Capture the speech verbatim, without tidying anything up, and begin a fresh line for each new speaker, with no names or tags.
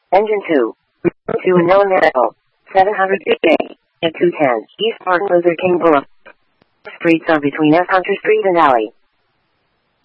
Engine two. To unknown medical. seven hundred fifty at two ten East Martin Luther King Boulevard. Streets are between F. Hunter Street and Alley.